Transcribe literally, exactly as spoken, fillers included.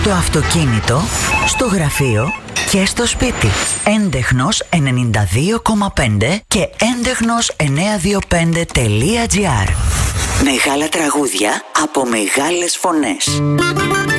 Στο αυτοκίνητο, στο γραφείο και στο σπίτι. Έντεχνος ενενήντα δύο κόμμα πέντε και έντεχνος εννιακόσια είκοσι πέντε τελεία τζι άρ. Μεγάλα τραγούδια από μεγάλες φωνές.